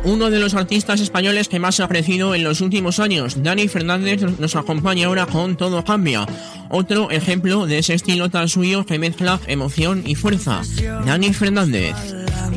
uno de los artistas españoles que más ha crecido en los últimos años. Dani Fernández nos acompaña ahora con Todo Cambia, otro ejemplo de ese estilo tan suyo que mezcla emoción y fuerza. Dani Fernández.